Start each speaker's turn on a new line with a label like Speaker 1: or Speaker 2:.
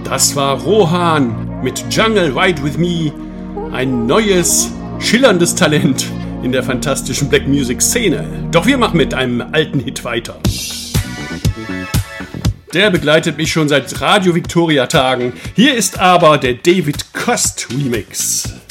Speaker 1: Das war Rohan mit Jungle Ride With Me, ein neues, schillerndes Talent in der fantastischen Black Music Szene. Doch wir machen mit einem alten Hit weiter. Der begleitet mich schon seit Radio Victoria Tagen. Hier ist aber der David Cost Remix.